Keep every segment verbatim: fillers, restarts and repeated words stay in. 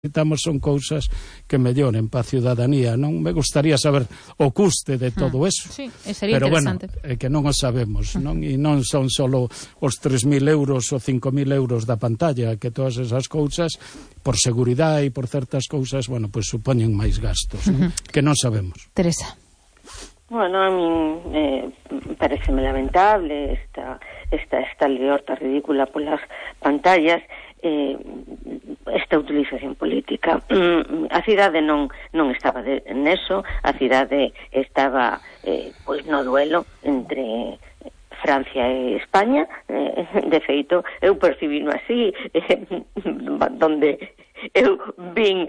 necesitamos son cousas que melloren para a ciudadanía, non? Me gustaría saber o custe de todo eso. Sí, sería pero interesante. Bueno, é que non o sabemos, non? E non son solo os tres mil euros ou cinco mil euros da pantalla, que todas esas cousas, por seguridade e por certas cousas, bueno, pois pues, supoñen máis gastos, non? Uh-huh. Que non sabemos. Teresa. Bueno, a min eh, pareceme lamentable esta, esta, esta liorta ridícula polas pantallas, eh, esta utilización política. A cidade non non estaba de, neso, a cidade estaba eh, pois no duelo entre Francia e España. Eh, de feito, eu percibino así, eh, donde eu vin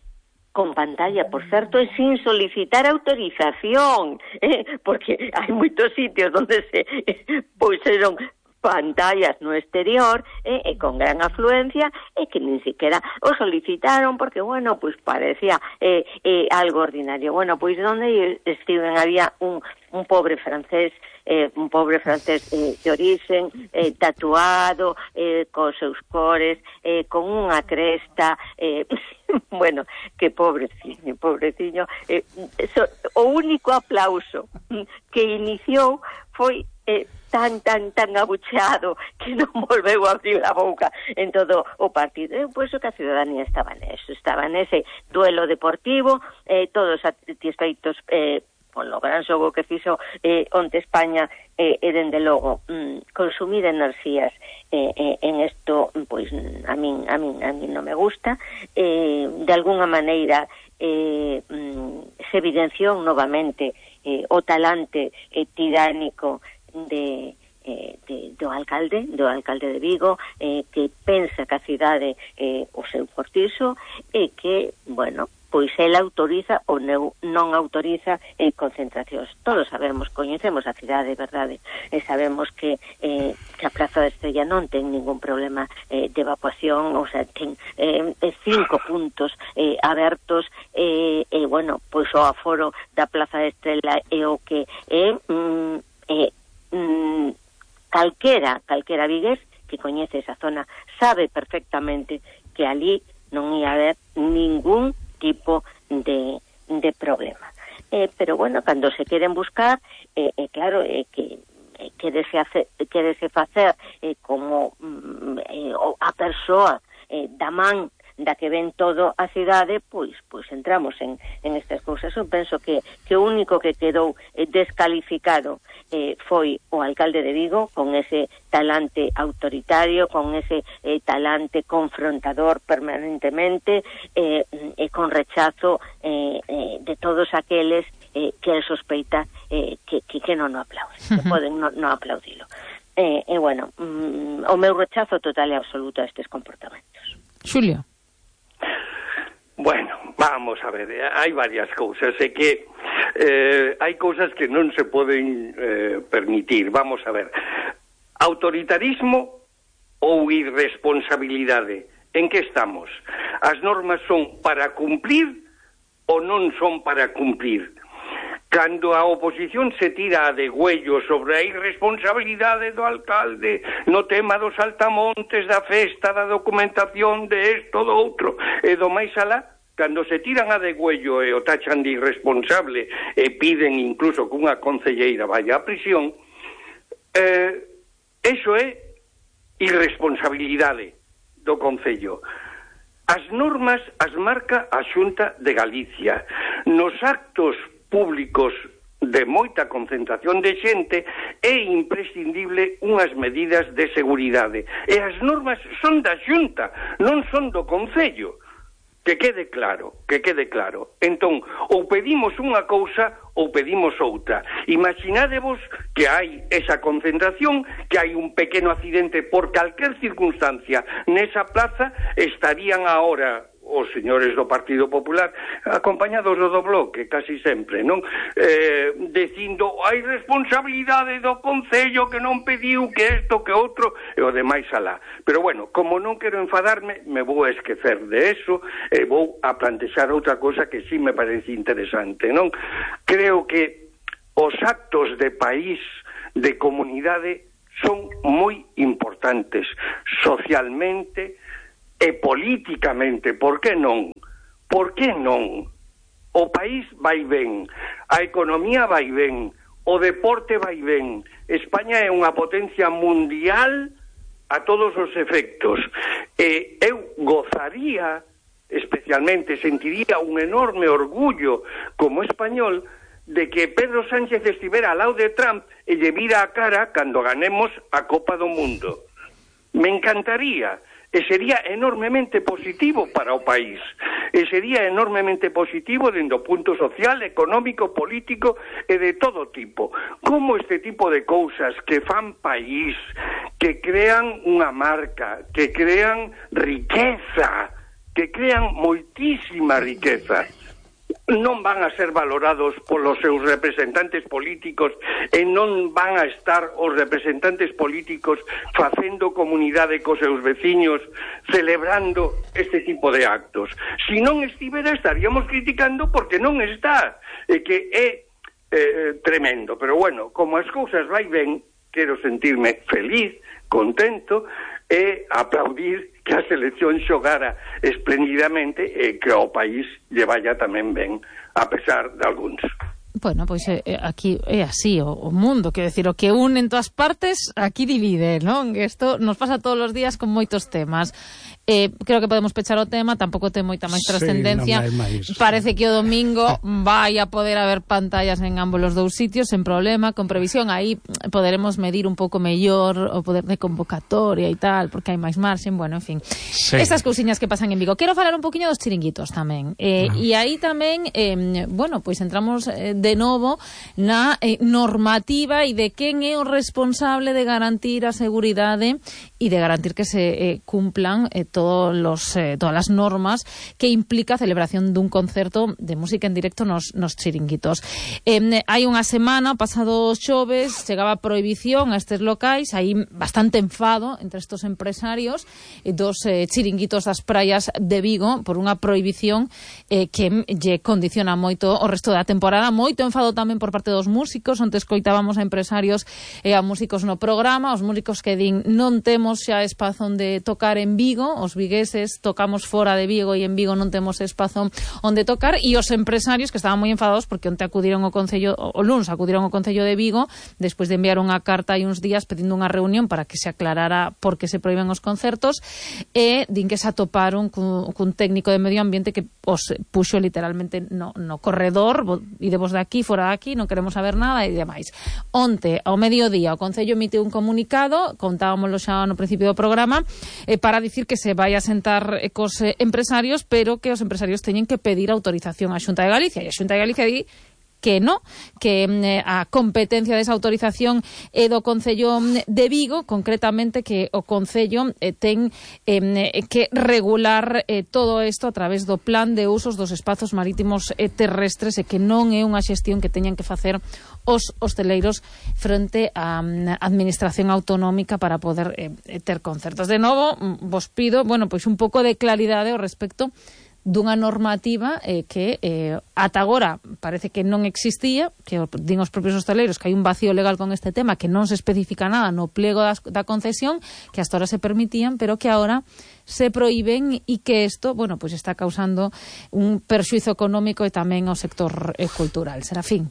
con pantalla, por certo, e sin solicitar autorización, eh, porque hai moitos sitios onde se eh, puseron pantallas no exterior eh, e con gran afluencia e que nin siquiera o solicitaron porque, bueno, pois parecía eh, eh, algo ordinario. Bueno, pois onde estiven había un, un pobre francés Eh, un pobre francés eh, de orixen, eh, tatuado, eh, con seus cores, eh, con unha cresta, eh, bueno, que pobreciño, pobreciño. Eh, so, o único aplauso que iniciou foi eh, tan, tan, tan abucheado que non volveu a abrir a boca en todo o partido. Eu penso que a ciudadanía estaba neso, estaba nese duelo deportivo, eh, todos satisfeitos eh, polo gran xogo que fixo eh, onte España eh, e dende logo mm, consumir enerxías eh, eh, en isto, pois a min a min a min non me gusta. Eh, de alguna maneira eh, mm, se evidenciou novamente eh, o talante eh, tiránico de Eh, de, do alcalde, do alcalde de Vigo, eh, que pensa que a cidade é eh, o seu cortizo e que, bueno, pois el autoriza ou non autoriza eh, concentracións. Todos sabemos, coñecemos a cidade, verdade, e sabemos que, eh, que a Praza da Estrella non ten ningún problema eh, de evacuación, ou sea, ten eh, cinco puntos eh, abertos e, eh, eh, bueno, pois o aforo da Praza da Estrella é o que é mm, eh, mm, calquera, calquera vigués que coñece esa zona sabe perfectamente que ali non ia haber ningún tipo de, de problema. Eh, pero bueno, cando se queren buscar, eh, eh, claro, eh, que eh, querese, hacer, querese facer eh, como mm, eh, a persoa eh, da man da que ven todo a cidade, pois pois entramos en, en estas cousas. Eu penso que, que o único que quedou eh, descalificado eh, foi o alcalde de Vigo, con ese talante autoritario, con ese eh, talante confrontador permanentemente, eh, e con rechazo eh, eh, de todos aqueles eh, que el sospeita eh, que, que, que non o aplauden, que poden non no aplaudilo. E eh, eh, bueno, mm, o meu rechazo total e absoluto a estes comportamentos. Xulio. Bueno, vamos a ver, hai varias cousas, é que eh, hai cousas que non se poden eh, permitir. Vamos a ver, autoritarismo ou irresponsabilidade, en que estamos? As normas son para cumplir ou non son para cumplir? Cando a oposición se tira a degüello sobre a irresponsabilidade do alcalde no tema dos saltamontes, da festa, da documentación, de esto, do outro e do máis alá, cando se tiran a degüello e o tachan de irresponsable e piden incluso que unha concelleira vaya a prisión, eh, eso é irresponsabilidade do Concello. As normas as marca a Xunta de Galicia. Nos actos públicos de moita concentración de xente é imprescindible unhas medidas de seguridade. E as normas son da Xunta, non son do Concello. Que quede claro, que quede claro. Entón, ou pedimos unha cousa ou pedimos outra. Imaginádevos que hai esa concentración, que hai un pequeno accidente por calquer circunstancia nesa plaza, estarían agora os señores do Partido Popular, acompañados do Bloque, casi sempre, non? Eh, dicindo, hai responsabilidade do Concello que non pediu que isto, que outro, e o demais alá. Pero bueno, como non quero enfadarme, me vou a esquecer de eso, e vou a plantexar outra cosa que sí me parece interesante, non? Creo que os actos de país, de comunidade, son moi importantes socialmente, e políticamente, por que non? Por que non? O país vai ben, a economía vai ben, o deporte vai ben. España é unha potencia mundial a todos os efectos. E eu gozaría, especialmente, sentiría un enorme orgullo como español de que Pedro Sánchez estivera ao lado de Trump e lle vira a cara cando ganemos a Copa do Mundo. Me encantaría, e sería enormemente positivo para o país, e sería enormemente positivo dende o punto social, económico, político e de todo tipo. Como este tipo de cousas que fan país, que crean unha marca, que crean riqueza, que crean moitísima riqueza, non van a ser valorados polos seus representantes políticos e non van a estar os representantes políticos facendo comunidade cos seus veciños, celebrando este tipo de actos. Si non estivera, estaríamos criticando porque non está, e que é eh, tremendo. Pero bueno, como as cousas vai ben, quero sentirme feliz, contento e aplaudir que a selección xogara esplendidamente e que ao país lle vaya tamén ben, a pesar de algúns. Bueno, pois pues, eh, aquí é así o, o mundo, quero decir, o que une en todas partes aquí divide, non? Isto nos pasa todos os días con moitos temas. Eh, creo que podemos pechar o tema, tampouco ten moita máis trascendencia. Sí, parece que o domingo vai a poder haber pantallas en ambos os dous sitios sen problema, con previsión. Aí poderemos medir un pouco mellor o poder de convocatoria e tal, porque hai máis marxen, bueno, en fin. Sí. Estas cousiñas que pasan en Vigo. Quero falar un poquinho dos chiringuitos tamén. Eh, uh-huh. E aí tamén, eh, bueno, pois entramos eh, de novo na eh, normativa e de quen é o responsable de garantir a seguridade e de garantir que se eh, cumplan eh, todos los, eh, todas as normas que implica a celebración dun concerto de música en directo nos, nos chiringuitos. Eh, hai unha semana, pasado xoves, chegaba a prohibición a estes locais, hai bastante enfado entre estos empresarios eh, dos eh, chiringuitos das praias de Vigo por unha prohibición eh, que lle condiciona moito o resto da temporada. Moito enfado tamén por parte dos músicos. Onte escoitábamos a empresarios e a músicos no programa, os músicos que din non temos xa espazo onde tocar en Vigo, os vigueses tocamos fora de Vigo e en Vigo non temos espazo onde tocar, e os empresarios que estaban moi enfadados porque onte acudiron ao Concello, o luns acudiron ao Concello de Vigo despois de enviar unha carta hai uns días pedindo unha reunión para que se aclarara por que se proíben os concertos, e din que se atoparon cun, cun técnico de medio ambiente que os puxo literalmente no, no corredor, idevos de aquí, fora de aquí, non queremos saber nada e demais. Onte, ao mediodía, o Concello emitiu un comunicado, contábamoslo xa no principio do programa, eh, para dicir que se vai a sentar eh, cos eh, empresarios, pero que os empresarios teñen que pedir autorización á Xunta de Galicia, e a Xunta de Galicia di que no, que eh, a competencia desa autorización é do Concello de Vigo, concretamente que o Concello eh, ten eh, que regular eh, todo isto a través do plan de usos dos espazos marítimos e terrestres, e que non é unha xestión que teñan que facer os hosteleiros frente á administración autonómica para poder eh, ter concertos. De novo, vos pido, bueno, pois un pouco de claridade ao respecto dunha normativa eh, que eh, ata agora parece que non existía, que din os propios hosteleiros que hai un vacío legal con este tema, que non se especifica nada no pliego das, da concesión, que hasta ahora se permitían, pero que ahora se prohíben, e que isto, bueno, pues está causando un perxuízo económico e tamén ao sector eh, cultural. Serafín.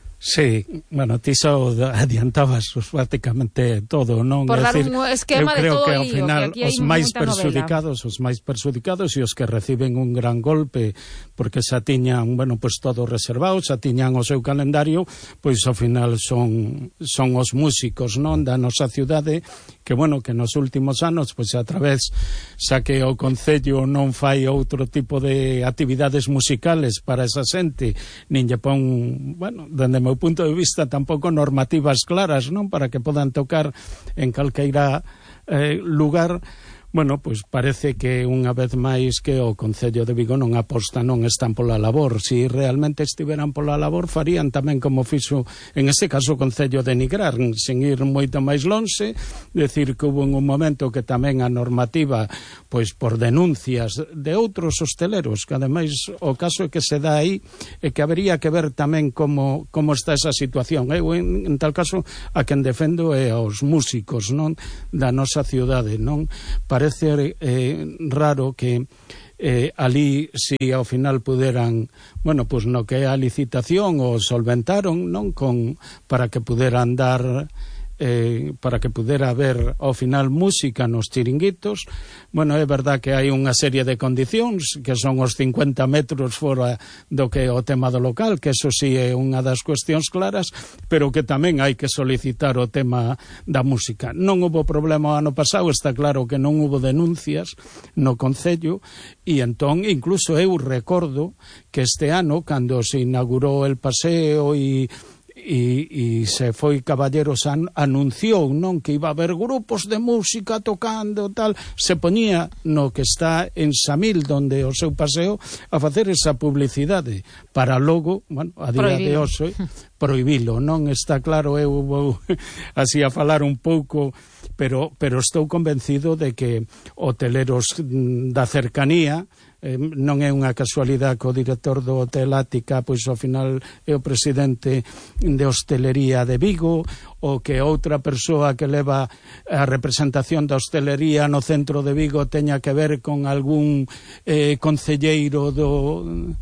Sí, bueno, ti só adiantabas prácticamente todo, non? Por dar un esquema de todo o lío, que ao final que os máis perxudicados, os máis perxudicados e os que reciben un gran golpe porque xa tiñan, bueno, pues todo reservado, xa tiñan o seu calendario, pois ao final son son os músicos, non, da nosa cidade, que bueno, que nos últimos anos, pois a través xa que o Concello non fai outro tipo de actividades musicales para esa xente, nin lle pon, bueno, dende meu punto de vista tampouco normativas claras, non, para que podan tocar en calqueira eh, lugar. Bueno, pois parece que unha vez máis que o Concello de Vigo non aposta, non están pola labor. Si realmente estiveran pola labor, farían tamén como fixo en este caso o Concello de Nigrar, sen ir moito máis lonxe, decir que hubo un momento que tamén a normativa, pois por denuncias de outros hosteleros, que ademais o caso é que se dá aí, é que habería que ver tamén como, como está esa situación. Eu en, en tal caso a quen defendo é aos músicos, non, da nosa ciudade, non, para parece eh, raro que eh, ali, si ao final puderan, bueno, pues no que é a licitación o solventaron, non, con para que puderan dar Eh, para que pudera haber ao final música nos chiringuitos. Bueno, é verdad que hai unha serie de condicións que son os cincuenta metros fora do que é o tema do local, que eso sí é unha das cuestións claras, pero que tamén hai que solicitar o tema da música. Non hubo problema o ano pasado, está claro que non hubo denuncias no Concello, e entón incluso eu recordo que este ano, cando se inaugurou el paseo e E, e se foi Caballeros an, anunciou, non, que iba a haber grupos de música tocando tal, se poñía no que está en Samil, donde o seu paseo, a facer esa publicidade para logo, bueno, a día de hoxe prohibilo, non está claro. Eu vou así a falar un pouco, pero, pero estou convencido de que hoteleros da cercanía, Eh, non é unha casualidade que o director do Hotel Ática pois ao final é o presidente de hostelería de Vigo, ou que outra persoa que leva a representación da hostelería no centro de Vigo teña que ver con algún eh, concelleiro do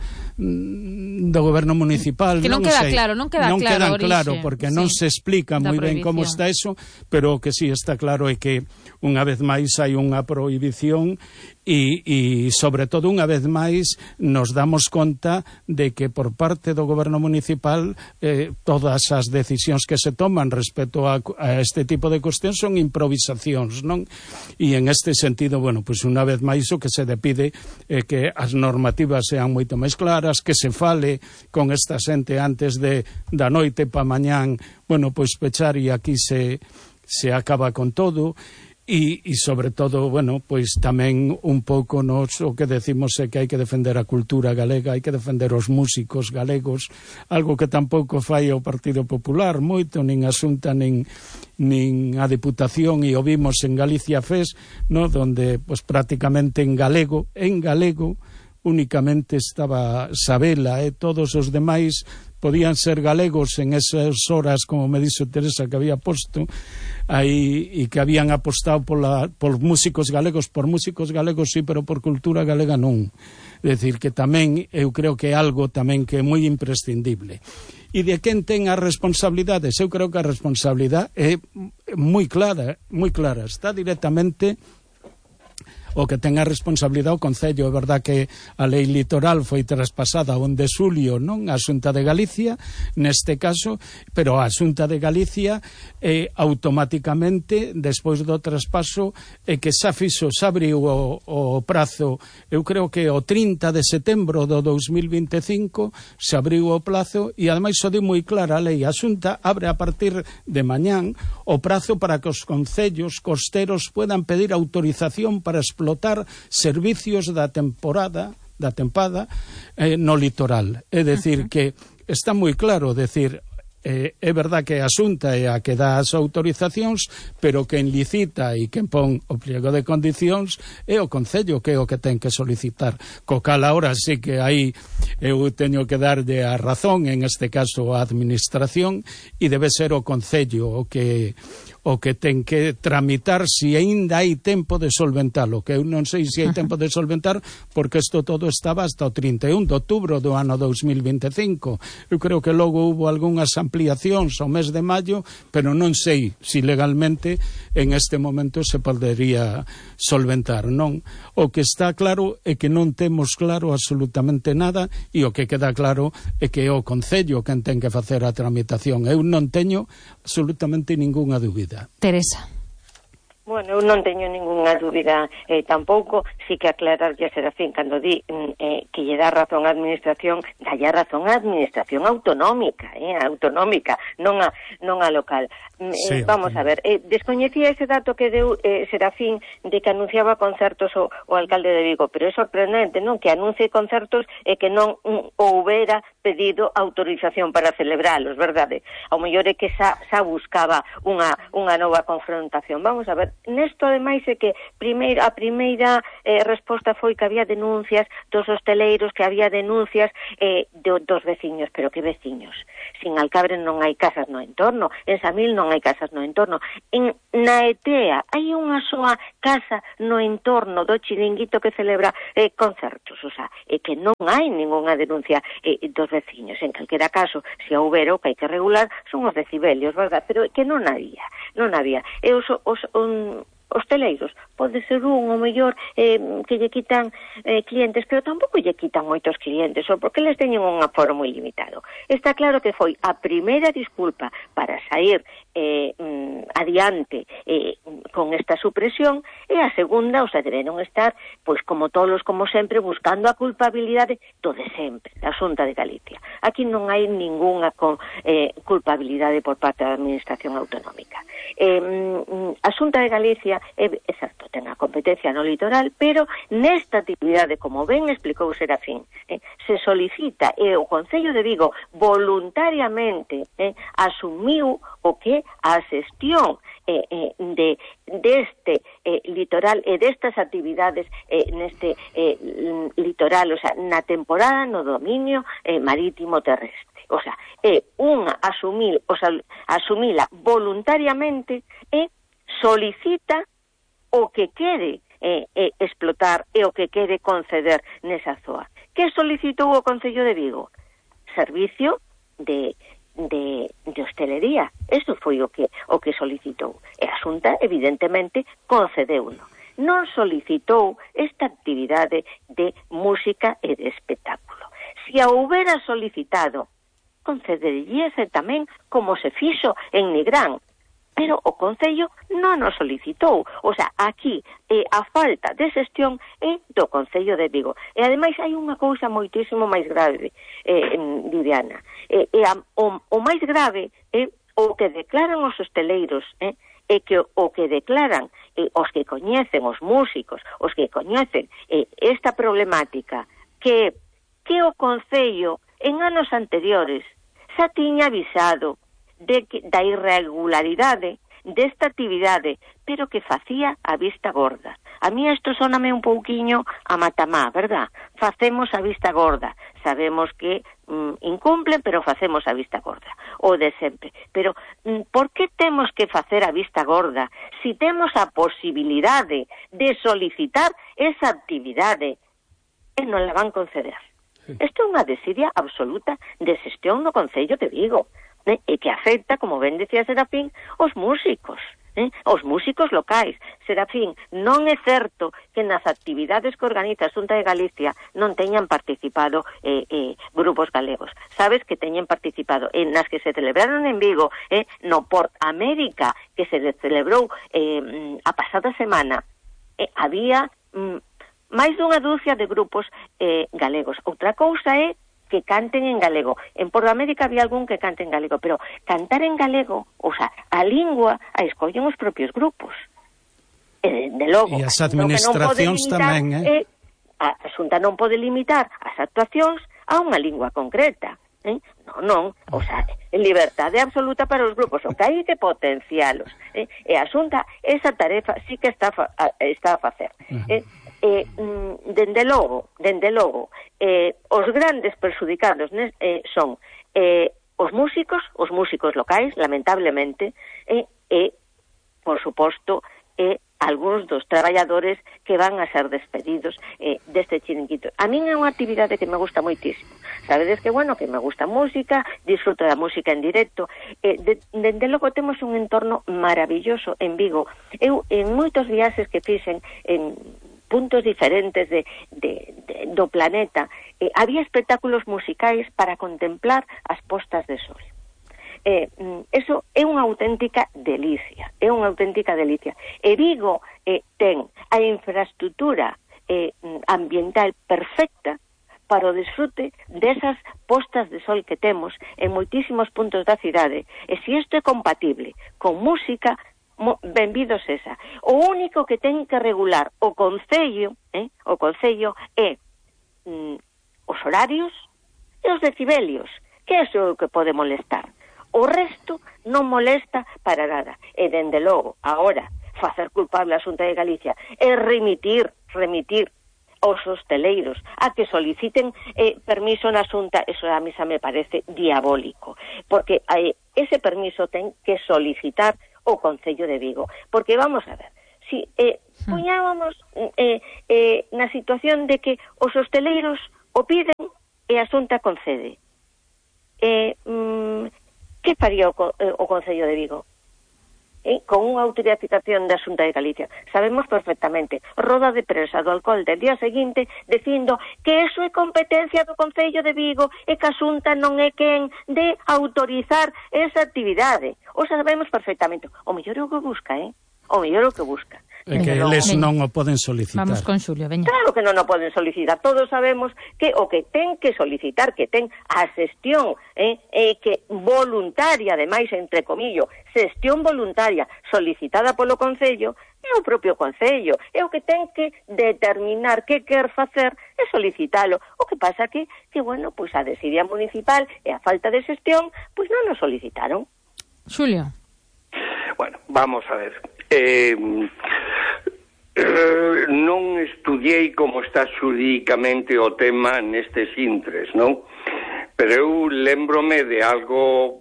do goberno municipal, que non, non queda sei, claro, non queda non claro, quedan orixe, claro porque sí, non se explica moi ben como está eso, pero o que sí está claro é que unha vez máis hai unha prohibición e, e sobre todo unha vez máis nos damos conta de que por parte do goberno municipal eh, todas as decisións que se toman respecto a, a este tipo de cuestións son improvisacións, non? E en este sentido, bueno, pois pues unha vez máis o que se depide é que as normativas sean moito máis claras, que se fale con esta xente antes de da noite pa mañán, bueno, pois pues pechar e aquí se se acaba con todo. E, e sobre todo, bueno, pois tamén un pouco nos o que decimos é que hai que defender a cultura galega, hai que defender os músicos galegos, algo que tampouco fai o Partido Popular moito, nin a Xunta nin, nin a Diputación, e o vimos en Galicia Fest, no, donde pois prácticamente en galego, en galego únicamente estaba Sabela, e todos os demais podían ser galegos en esas horas, como me dixo Teresa, que había posto aí e que habían apostado pola, por músicos galegos, por músicos galegos sí, pero por cultura galega non. É dicir, que tamén eu creo que é algo tamén que é moi imprescindible. E de quen ten as responsabilidades? Eu creo que a responsabilidade é moi clara, moi clara, está directamente o que ten a responsabilidade o Concello. É verdad que a lei litoral foi traspasada onde Xulio, non, a Xunta de Galicia neste caso, pero a Xunta de Galicia eh, automáticamente despois do traspaso é eh, que xa fixo, xa abriu o, o prazo, eu creo que o trinta de setembro do dos mil vinte e cinco se abriu o prazo, e ademais o di moi clara a lei, a Xunta abre a partir de mañán o prazo para que os concellos costeros puedan pedir autorización para explotar explotar servicios da temporada, da tempada eh, no litoral. É dicir, uh-huh. que está moi claro, decir, eh, é verdad que a Xunta é a que dá as autorizacións, pero quen licita e quen pon o pliego de condicións é o Concello, que é o que ten que solicitar. Co cal ahora sí que aí eu teño que darlle a razón, en este caso a Administración, e debe ser o Concello o que o que ten que tramitar se aínda hai tempo de solventalo, que eu non sei se hai tempo de solventar, porque isto todo estaba hasta o trinta e un de outubro do ano dos mil vinte e cinco. Eu creo que logo hubo algunhas ampliacións ao mes de maio, pero non sei se legalmente en este momento se podería solventar, non? O que está claro é que non temos claro absolutamente nada, e o que queda claro é que é o Concello quen ten que facer a tramitación. Eu non teño absolutamente ningunha dúbida. Teresa. Bueno, eu non teño ningunha dúbida eh, tampouco, si que aclararlle a Serafín cando di eh, que lle dá razón a administración, dalle razón a administración autonómica, eh, autonómica, non a, non a local. Sí, eh, vamos a ver, eh, descoñecía ese dato que deu eh, Serafín de que anunciaba concertos o, o alcalde de Vigo, pero é sorprendente, non, que anuncie concertos e que non um, houbera pedido autorización para celebralos, verdade? Ao mellor é que xa, xa buscaba unha, unha nova confrontación. Vamos a ver, nesto ademais é que primeiro, a primeira eh, eh, resposta foi que había denuncias dos hosteleiros, que había denuncias eh, de, dos veciños, pero que veciños? Sin Alcabre non hai casas no entorno, en Samil non hai casas no entorno, en na E T E A hai unha soa casa no entorno do chiringuito que celebra eh, concertos, o sea, é que non hai ningunha denuncia eh, dos veciños. En calquera caso, se houbera, o que hai que regular son os decibelios, verdad? Pero que non había, non había. E os, os um, hosteleiros, pode ser un ou mellor eh, que lle quitan eh, clientes, pero tampouco lle quitan moitos clientes, ou porque les teñen un aforo moi limitado. Está claro que foi a primeira disculpa para sair eh, mm, adiante eh, con esta supresión, e a segunda, o sea, deberon estar, pois como tolos, como sempre, buscando a culpabilidade do de sempre, da Xunta de Galicia. Aquí non hai ningunha con, eh, culpabilidade por parte da Administración Autonómica. Eh, mm, a Xunta de Galicia é, é certo, ten a competencia no litoral, pero nesta actividade, como ben explicou Serafín, eh, se solicita, e o Concello de Vigo voluntariamente eh, asumiu o que a xestión eh, eh, de deste eh, litoral e destas actividades eh, neste eh, litoral, o sea, na temporada no dominio eh, marítimo terrestre. O sea, é unha asumir, o sea, asumila voluntariamente e solicita o que quere eh, eh, explotar e o que quere conceder nesa zoa. Que solicitou o Concello de Vigo? Servicio de de, de hostelería. Eso foi o que o que solicitou. E a Xunta, evidentemente, concedeuno. Non solicitou esta actividade de música e de espectáculo. Se a houbera solicitado, concederíase tamén como se fixo en Nigrán, pero o Concello non o solicitou. O sea, aquí eh, a falta de xestión é do Concello de Vigo. E ademais hai unha cousa moitísimo máis grave, eh, Viviana. Eh, eh, o, o máis grave é o que declaran os hosteleiros, eh, é que o, o que declaran eh, os que coñecen, os músicos, os que coñecen eh, esta problemática, que, que o Concello en anos anteriores xa tiña avisado de que, da irregularidade desta actividade, pero que facía a vista gorda. A mí isto soname un pouquiño a matamá, verdad? Facemos a vista gorda. Sabemos que mm, incumplen, pero facemos a vista gorda. O de sempre. Pero, mm, por que temos que facer a vista gorda si temos a posibilidade de solicitar esa actividade e non la van conceder? Isto é unha desidia absoluta de xestión do Concello de Vigo. Eh, e que afecta, como ben decía Serafín, os músicos, eh, os músicos locais. Serafín, non é certo que nas actividades que organiza a Xunta de Galicia non teñan participado eh, eh, grupos galegos. Sabes que teñen participado en nas que se celebraron en Vigo, eh, no Port América, que se celebrou eh, a pasada semana, eh, había mm, máis dunha dúcia de grupos eh, galegos. Outra cousa é que canten en galego. En Porto América había algún que cante en galego, pero cantar en galego, o sea, a lingua a escollen os propios grupos. E, de logo, e as administracións non tamén, eh? eh? A Xunta non pode limitar as actuacións a unha lingua concreta. Eh? Non, non, o sea, liberdade absoluta para os grupos, o que hai que potencialos. Eh? E a Xunta, esa tarefa sí que está a, está a facer. Uh-huh. Eh? Eh, dende logo, dende logo, eh, os grandes perxudicados eh, son eh, os músicos, os músicos locais, lamentablemente, e, eh, eh, por suposto, eh, algúns dos traballadores que van a ser despedidos eh, deste chiringuito. A min é unha actividade que me gusta moitísimo. Sabedes que, bueno, que me gusta a música, disfruto da música en directo. Eh, de, dende logo temos un entorno maravilloso en Vigo. Eu, en moitos viaxes que fixen en puntos diferentes de, de, de, do planeta, eh, había espectáculos musicais para contemplar as postas de sol. Eh, eso é unha auténtica delicia, é unha auténtica delicia. E Vigo eh, ten a infraestructura eh, ambiental perfecta para o disfrute desas postas de sol que temos en moitísimos puntos da cidade. E se isto é compatible con música, benvidos esa. O único que ten que regular o Concello, eh, o Concello é mm, os horarios e os decibelios, que é o que pode molestar. O resto non molesta para nada. E dende logo, agora, facer culpable a Xunta de Galicia e remitir remitir aos hosteleiros a que soliciten eh, permiso na Xunta, eso a mí xa me parece diabólico, porque eh, ese permiso ten que solicitar o Concello de Vigo, porque vamos a ver, si eh, puñábamos eh, eh, na situación de que os hosteleiros o piden e a Xunta concede, eh, mm, que faría o, eh, o Concello de Vigo? Eh, con unha autorización da Xunta de Galicia. Sabemos perfectamente, roda de prensa do alcohol del día seguinte dicindo que eso é competencia do Concello de Vigo e que a Xunta non é quen de autorizar esa actividade. O sabemos perfectamente. O mellor é o que busca, eh? O mellor é o que busca. É que eles non o poden solicitar. Vamos con Xulio, veña. Claro que non o poden solicitar. Todos sabemos que o que ten que solicitar, que ten a xestión, eh, eh, que voluntaria, ademais, entre comillo, xestión voluntaria solicitada polo Concello, é o propio Concello. É o que ten que determinar que quer facer e solicitalo. O que pasa que, que bueno, pois a desidia municipal e a falta de xestión, pois non o solicitaron. Xulio. Bueno, vamos a ver. Eh, eh, non estudiei como está xuridicamente o tema nestes intres, non? Pero eu lembrome de algo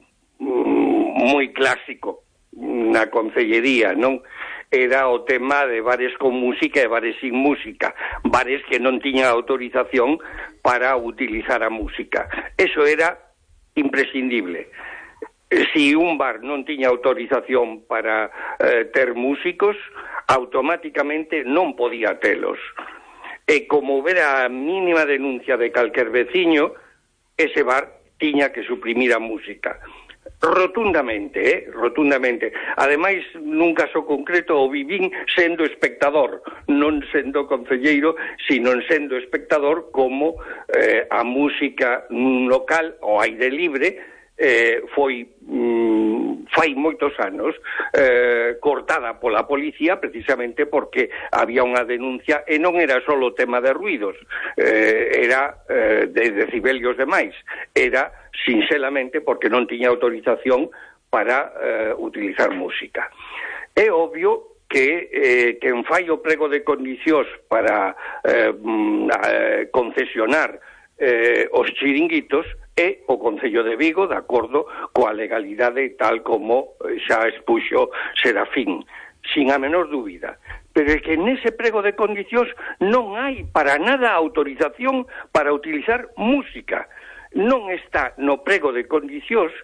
mm, moi clásico na concellería, non? Era o tema de bares con música e bares sin música, bares que non tiñan autorización para utilizar a música. Eso era imprescindible. Si un bar non tiña autorización para eh, ter músicos, automáticamente non podía telos. E como houbera a mínima denuncia de calquer veciño, ese bar tiña que suprimir a música. Rotundamente, eh? Rotundamente. Ademais, nun caso concreto, o vivín sendo espectador, non sendo concelleiro, sino sendo espectador como eh, a música nun local, ao aire libre, Eh, foi mm, fai moitos anos eh, cortada pola policía precisamente porque había unha denuncia e non era só o tema de ruidos, eh, era eh, de decibelios demais, era sinceramente porque non tiña autorización para eh, utilizar música. É obvio que eh, quen fai o prego de condicións para eh, eh, concesionar eh, os chiringuitos é o Concello de Vigo, de acordo coa legalidade tal como xa expuxo Serafín, sin a menor dúbida. Pero é que nese prego de condicións non hai para nada autorización para utilizar música. Non está no prego de condicións,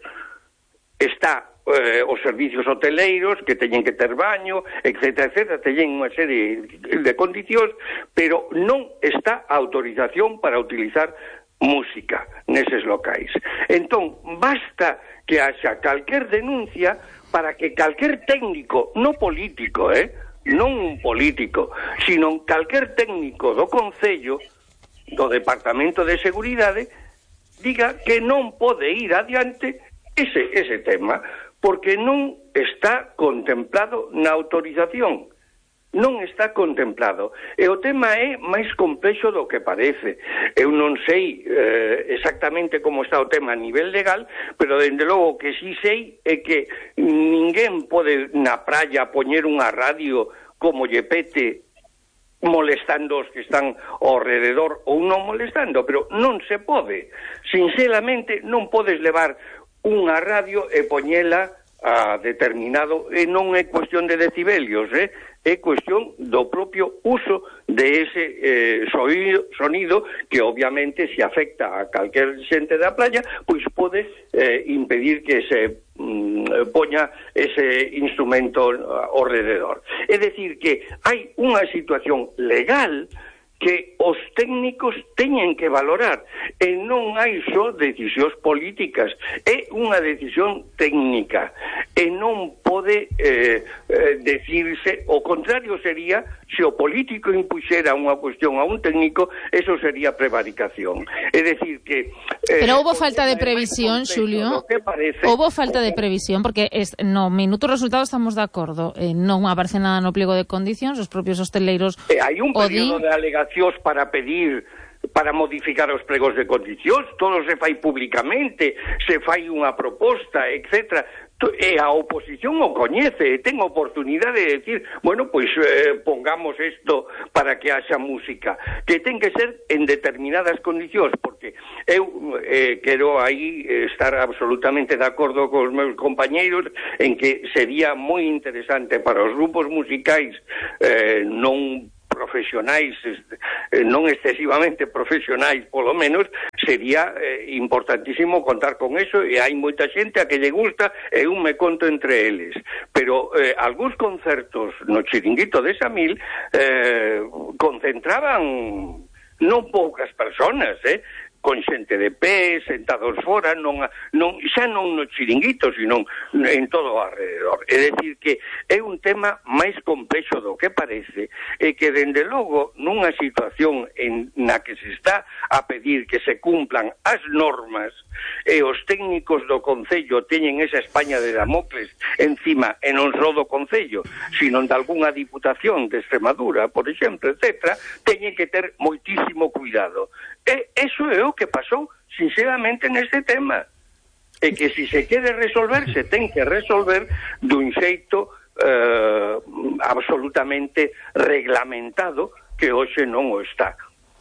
está eh, os servicios hoteleiros que teñen que ter baño, etcétera, etcétera, teñen unha serie de condicións, pero non está a autorización para utilizar música neses locais. Entón, basta que haxa calquer denuncia para que calquer técnico, non político, eh, non un político, sino calquer técnico do Concello, do Departamento de Seguridade, diga que non pode ir adiante ese, ese tema, porque non está contemplado na autorización. Non está contemplado. E o tema é máis complexo do que parece. Eu non sei eh, exactamente como está o tema a nivel legal, pero dende logo que sí sei é que ninguén pode na praia poñer unha radio como lle pete molestando os que están ao rededor ou non molestando, pero non se pode. Sinceramente non podes levar unha radio e poñela a determinado, e non é cuestión de decibelios, eh? É cuestión do propio uso de ese eh, sonido, sonido que obviamente se afecta a calquer xente da playa, pois pode eh, impedir que se mm, poña ese instrumento ao rededor. É dicir que hai unha situación legal que os técnicos teñen que valorar e non hai só decisións políticas, é unha decisión técnica e non pode eh, eh, decirse, o contrario sería se o político impuxera unha cuestión a un técnico, eso sería prevaricación. É dicir que... Eh, Pero houbo falta de previsión, Xulio, houbo falta de previsión, porque es, no minuto resultado estamos de acordo, eh, non aparece nada no pliego de condicións, os propios hosteleiros... Eh, hai un período di... de alegación para pedir, para modificar os pregos de condicións, todo se fai públicamente, se fai unha proposta, etcétera, e a oposición o coñece e ten oportunidade de decir, bueno, pois eh, pongamos isto para que haxa música, que ten que ser en determinadas condicións, porque eu eh, quero aí estar absolutamente de acordo cos meus compañeiros en que sería moi interesante para os grupos musicais eh, non profesionais, eh, non excesivamente profesionais, polo menos, sería eh, importantísimo contar con eso, e hai moita xente a que lle gusta, e un me conto entre eles. Pero eh, algúns concertos no Chiringuito de Samil eh, concentraban non poucas personas, eh? Con xente de pé, sentados fora, non, non, xa non no Chiringuito, sino en todo o alrededor. É dicir que é un tema máis complexo do que parece, e que, dende logo, nunha situación en na que se está a pedir que se cumplan as normas, e os técnicos do Concello teñen esa España de Damocles encima, e non só do Concello, sino de algunha diputación de Extremadura, por exemplo, etcétera, teñen que ter moitísimo cuidado. E eso é o que pasou, sinceramente, neste tema. E que se se quere resolver, se ten que resolver dun xeito eh, absolutamente reglamentado, que hoxe non o está.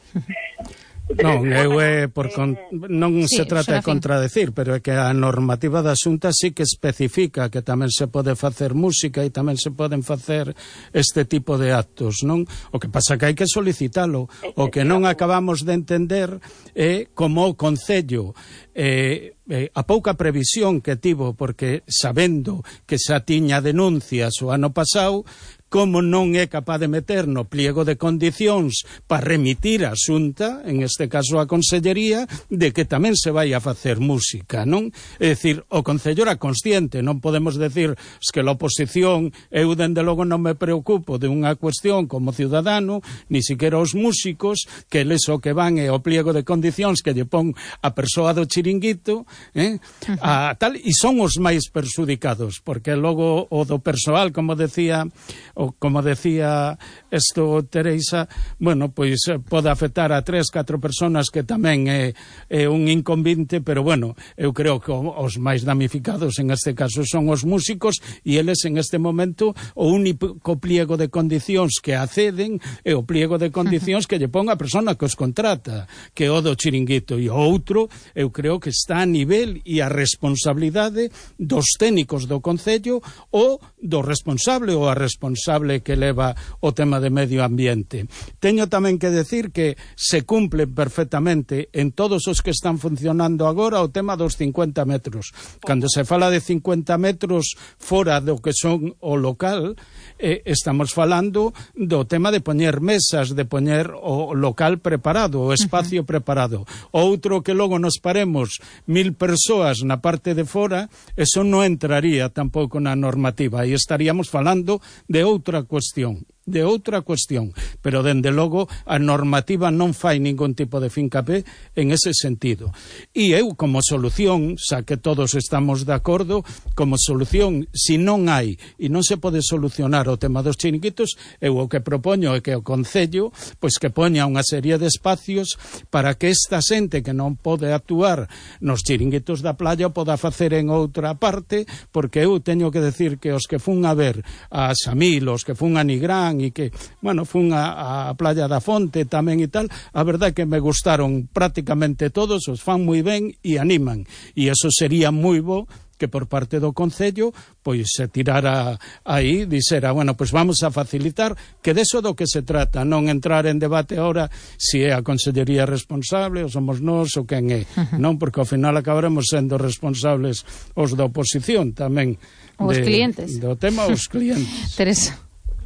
Non, eu é por con... non sí, se trata de contradecir, pero é que a normativa da Xunta sí que especifica que tamén se pode facer música e tamén se poden facer este tipo de actos, non? O que pasa que hai que solicitalo. O que non acabamos de entender é como o Concello eh, eh, a pouca previsión que tivo, porque sabendo que xa tiña denuncias o ano pasado, como non é capaz de meter no pliego de condicións para remitir a Xunta, en este caso a Consellería, de que tamén se vai a facer música, non? É dicir, o Concello era consciente, non podemos decir que a oposición, eu dende logo non me preocupo de unha cuestión como ciudadano, ni siquiera os músicos, que eles o que van é o pliego de condicións que lle pon a persoa do Chiringuito, eh? a tal, e son os máis perxudicados, porque logo o do persoal, como decía... o como decía isto Teresa, bueno, pois pode afectar a tres, catro personas que tamén é, é un inconvinte, pero bueno, eu creo que os máis damnificados en este caso son os músicos, e eles en este momento o único pliego de condicións que acceden é o pliego de condicións que lle pon a persona que os contrata, que é o do Chiringuito, e o outro eu creo que está a nivel e a responsabilidade dos técnicos do Concello ou do responsable ou a responsable que leva o tema de medio ambiente. Teño tamén que decir que se cumple perfectamente en todos os que están funcionando agora o tema dos cincuenta metros. Cando se fala de cincuenta metros fora do que son o local, eh, estamos falando do tema de poñer mesas, de poñer o local preparado, o espacio uh-huh. preparado. Outro que logo nos paremos mil persoas na parte de fora, eso non entraría tampouco na normativa, e estaríamos falando de outra cuestión, de outra cuestión, pero dende logo a normativa non fai ningún tipo de fincapé en ese sentido. E eu como solución, xa que todos estamos de acordo, como solución, se non hai e non se pode solucionar o tema dos chiringuitos, eu o que propoño é que o Concello pois que poña unha serie de espacios para que esta xente que non pode actuar nos chiringuitos da playa poda facer en outra parte, porque eu teño que decir que os que fun a ver a Samil, os que fun a Nigrán e que, bueno, fun a, a Playa da Fonte tamén e tal, a verdade que me gustaron prácticamente todos, os fan moi ben e animan, e eso sería moi bo que por parte do Concello pois se tirara aí, dixera, bueno, pois vamos a facilitar, que deso do que se trata, non entrar en debate ahora se é a Consellería responsable, ou somos nós, ou quen é, uh-huh. non, porque ao final acabaremos sendo responsables os da oposición tamén. Os clientes. Do tema os clientes. Teresa.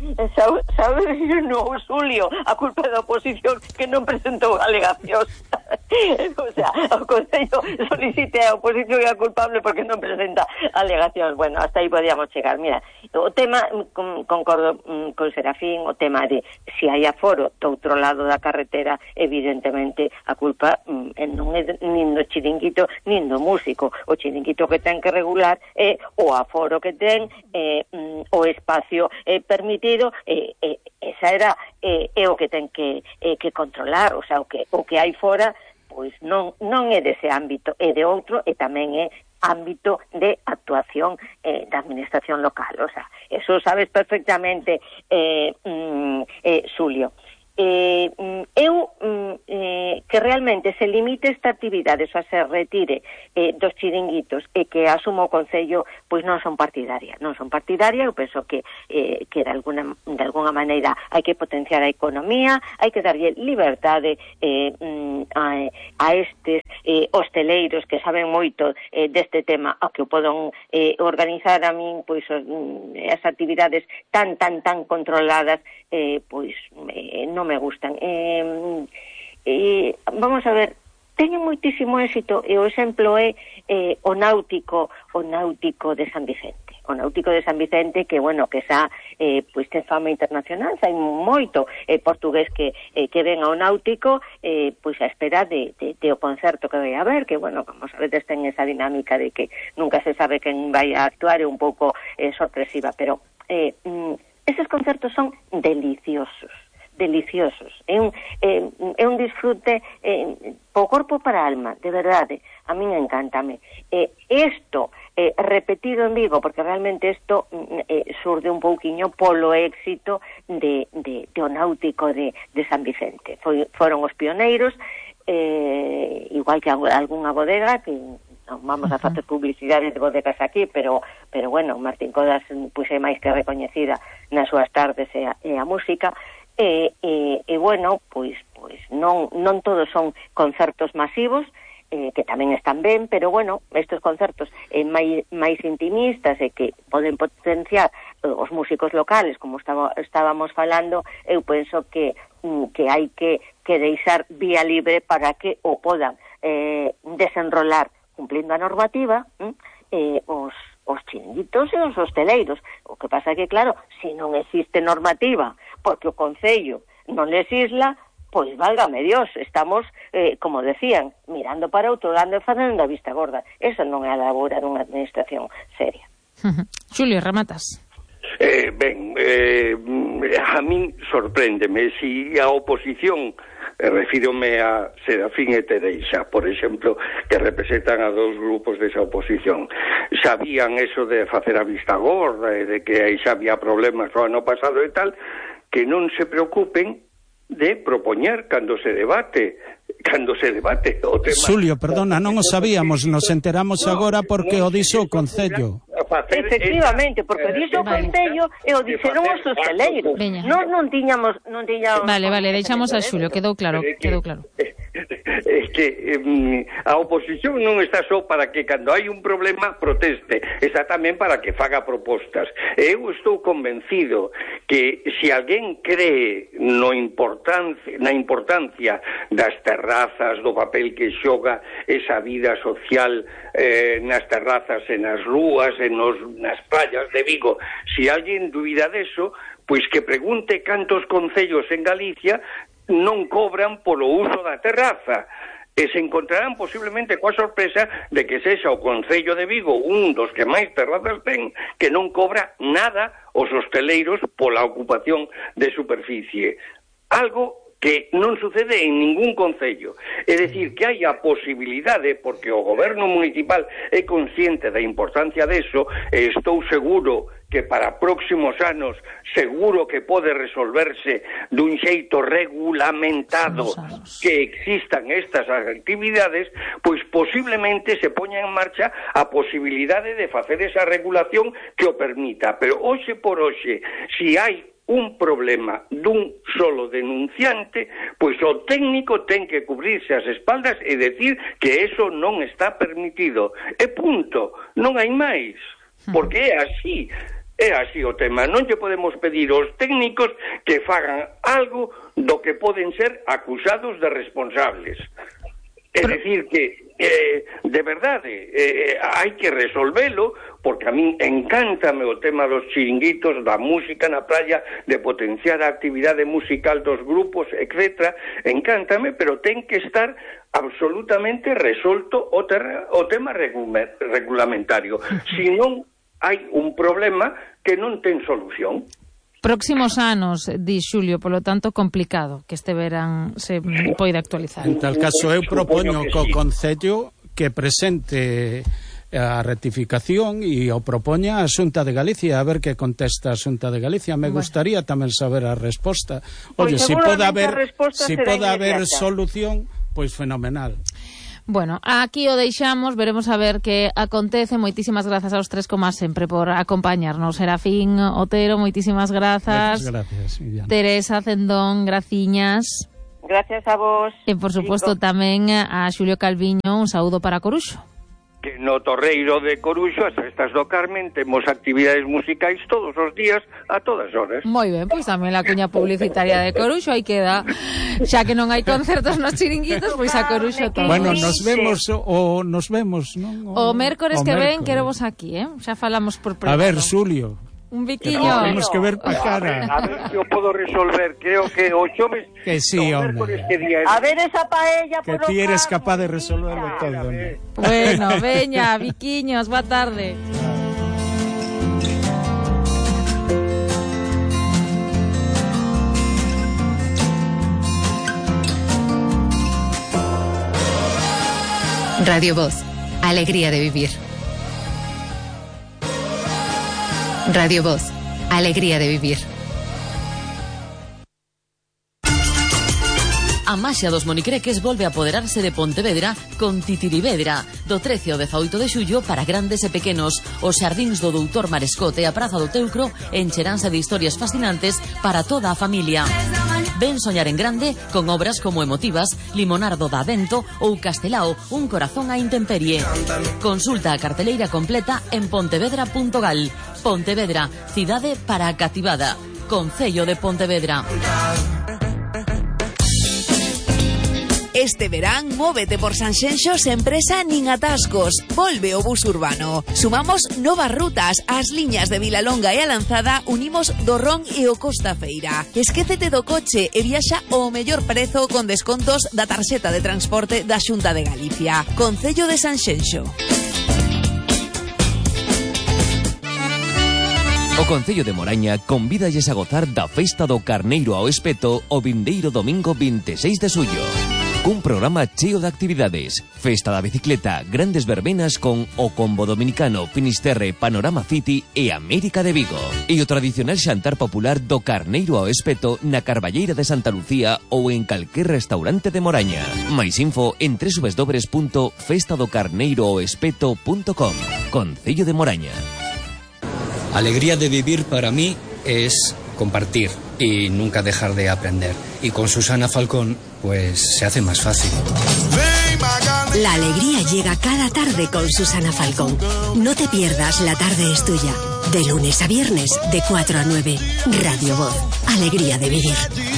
Sabes, no, Xulio, a culpa da oposición que non presentou alegacións. O sea, o Concello solicite a oposición e a culpable porque non presenta alegacións. Bueno, hasta aí podíamos chegar. Mira, o tema, concordo con Serafín, o tema de se hai aforo do outro lado da carretera, evidentemente a culpa eh, non é nin do chiringuito nin do músico. O chiringuito que ten que regular é o aforo que ten, eh, o espacio eh, permitido. Eh, eh, esa era eh, é o que ten que, eh, que controlar, o sea, o que, o que hai fora pois non, non é dese ámbito, é de outro, e tamén é ámbito de actuación eh, da administración local. O sea, eso sabes perfectamente, eh, mm, eh, Xulio. Eh, eu eh, que realmente se limite esta actividade, ou se retire eh, dos chiringuitos e que asumo o Concello, pois non son partidaria non son partidaria, eu penso que eh, que de alguna, de alguna maneira hai que potenciar a economía, hai que darlle liberdade eh, a, a estes eh, hosteleiros que saben moito eh, deste tema, a que o podan eh, organizar a min, pois as actividades tan, tan, tan controladas, eh, pois eh, non me gustan. Eh, eh, vamos a ver, teñen moitísimo éxito e o exemplo é eh, o náutico o náutico de San Vicente. O náutico de San Vicente que, bueno, que xa eh, pois ten fama internacional, hai moito eh, portugués que eh, que ven ao náutico eh, pois a espera de, de, de o concerto que vai haber, que, bueno, como sabedes, ten esa dinámica de que nunca se sabe quen vai a actuar, é un pouco eh, sorpresiva, pero eh, mm, eses concertos son deliciosos deliciosos, é un, é, é un disfrute eh, po corpo para a alma, de verdade, a min encántame. Eh, isto eh, repetido en Vigo, porque realmente isto eh, surde un pouquiño polo éxito de, de, de o náutico de, de San Vicente. Foi, foron os pioneiros, eh, igual que algunha bodega, que non vamos a facer publicidade de bodegas aquí, pero pero bueno, Martín Codas pois é máis que recoñecida nas súas tardes e a, e a música. E, e, e bueno, pois pois non non todos son concertos masivos, eh, que tamén están ben, pero bueno, estes concertos eh, máis, máis intimistas e que poden potenciar eh, os músicos locales, como estaba, estábamos falando, eu penso que que hai que, que deixar vía libre para que o podan eh, desenrolar cumplindo a normativa eh, os os chiringuitos e os hosteleiros. O que pasa é que, claro, se non existe normativa porque o Concello non legisla, pois válgame Dios, estamos, eh, como decían, mirando para outro lado e facendo a vista gorda. Esa non é a labora dunha administración seria. Xulio, rematas. Eh, ben, eh, a min sorpréndeme si a oposición, eh, refírome a Serafín e Tereixa, por exemplo, que representan a dos grupos desa oposición, sabían eso de facer a vista gorda e de que aí xa había problemas o ano pasado e tal, que non se preocupen de propoñer cando se debate cando se debate o tema. Xulio, perdona, non o sabíamos, nos enteramos no, agora porque no, o dixo o Concello. Efectivamente, porque o dixo o Concello e o dixeron os hosteleiros. Nós non tiñamos non tiñamos Vale, vale, deixamos a Xulio, quedou claro, quedou claro. É que eh, a oposición non está só para que cando hai un problema proteste, está tamén para que faga propostas. Eu estou convencido que se alguén cree no importancia, na importancia das terrazas, do papel que xoga esa vida social eh, nas terrazas e nas rúas e nos, nas playas de Vigo, se alguén dubida deso, pois que pregunte cantos concellos en Galicia non cobran polo uso da terraza, e se encontrarán posiblemente coa sorpresa de que sexa o Concello de Vigo un dos que máis terrazas ten que non cobra nada os hosteleiros pola ocupación de superficie, algo que non sucede en ningún concello. É dicir, que hai a posibilidade, porque o goberno municipal é consciente da importancia deso, e estou seguro que para próximos anos seguro que pode resolverse dun xeito regulamentado que existan estas actividades, pois posiblemente se poña en marcha a posibilidade de facer esa regulación que o permita. Pero hoxe por hoxe, si hai un problema dun solo denunciante, pois o técnico ten que cubrirse as espaldas e decir que eso non está permitido. E punto, non hai máis, porque é así. É así o tema, non lle podemos pedir aos técnicos que fagan algo do que poden ser acusados de responsables. É dicir que, eh, de verdade, eh, hai que resolvelo, porque a min encántame o tema dos chiringuitos, da música na playa, de potenciar a actividade musical dos grupos, etcétera, encántame, pero ten que estar absolutamente resolto o, terra, o tema regulamentario. Si non hai un problema que non ten solución. Próximos anos, di Xulio, polo tanto complicado que este verán se poida actualizar. En tal caso eu propoño co Concello que presente a rectificación e o propoña a Xunta de Galicia, a ver que contesta a Xunta de Galicia. Me bueno. gustaría tamén saber a resposta. Oye, pues si pode haber si pode haber inmediata. solución, pois pues fenomenal. Bueno, aquí o deixamos, veremos a ver que acontece. Moitísimas grazas aos tres, como sempre, por acompañarnos. Serafín Otero, moitísimas grazas. Muchas gracias, Viviana. Teresa Cendón, graciñas. Gracias a vos. E, por suposto, tamén a Xulio Calviño, un saúdo para Coruxo. Que no Torreiro de Coruxo, as festas do Carmen, temos actividades musicais todos os días, a todas horas. Moi ben, pois tamén a cuña publicitaria de Coruxo, aí queda. Xa que non hai concertos nos chiringuitos, pois a Coruxo tamén. Bueno, nos vemos o nos vemos, non? O, o mércores o que mércores. ven, queremos aquí, eh? Xa falamos por privado. A ver, Xulio. Un biquiño. No, temos que ver pa cara. A ver se o podo resolver. Creo que o xoves... Que sí, hombre. hombre. A ver esa paella Que por ti eres capaz de resolverlo todo, hombre. Bueno, veña, biquiños, boa tarde. Radio Voz, alegría de vivir. Radio Voz, alegría de vivir. A maxia dos monicreques volve a apoderarse de Pontevedra con Titirivedra. Do trece ao dezaoito de xullo para grandes e pequenos, os xardíns do doutor Marescote e a Praza do Teucro encheranse de historias fascinantes para toda a familia. Ven soñar en grande con obras como Emotivas, Limonardo da Vento ou Castelao, un corazón á intemperie. Consulta a carteleira completa en pontevedra punto gal. Pontevedra, cidade para a cativada. Concello de Pontevedra. Este verán, móvete por Sanxenxo sen presa nin atascos. Volve o bus urbano. Sumamos novas rutas. As liñas de Vilalonga e a Lanzada unimos do Ron e o Costa Feira. Esquécete do coche e viaxa ao mellor prezo con descontos da tarxeta de transporte da Xunta de Galicia. Concello de Sanxenxo. O Concello de Moraña convídalles a gozar da Festa do Carneiro ao Espeto o vindeiro domingo vinte e seis de xullo. Cun programa cheo de actividades, festa da bicicleta, grandes verbenas con o Combo Dominicano, Finisterre, Panorama City e América de Vigo. E o tradicional xantar popular do Carneiro ao Espeto na Carballeira de Santa Lucía ou en calquer restaurante de Moraña. Mais info en doble u doble u doble u punto festa do carneiro ao espeto punto com. Concello de Moraña. Alegría de vivir para mí es compartir y nunca dejar de aprender. Y con Susana Falcón, pues se hace más fácil. La alegría llega cada tarde con Susana Falcón. No te pierdas La Tarde es Tuya. De lunes a viernes, de cuatro a nueve. Radio Voz. Alegría de vivir.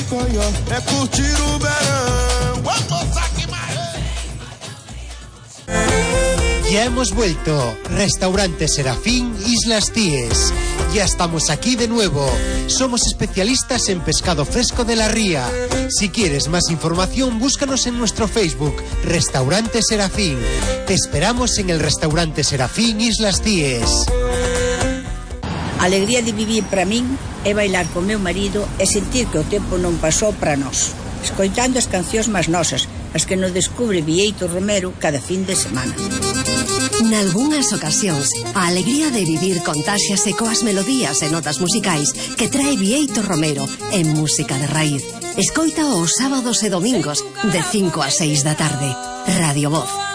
Ya hemos vuelto. Restaurante Serafín, Islas Cíes. Ya estamos aquí de nuevo. Somos especialistas en pescado fresco de la ría. Si quieres más información, búscanos en nuestro Facebook, Restaurante Serafín. Te esperamos en el Restaurante Serafín, Islas Cíes. Alegría de vivir para min é bailar con meu marido e sentir que o tempo non pasou para nós, escoitando as cancións máis nosas, as que nos descubre Vieito Romero cada fin de semana. Nalgúnas ocasións, a alegría de vivir contáxiase coas melodías e notas musicais que trae Vieito Romero en música de raíz. Escoita os sábados e domingos de cinco a seis da tarde. Radio Voz.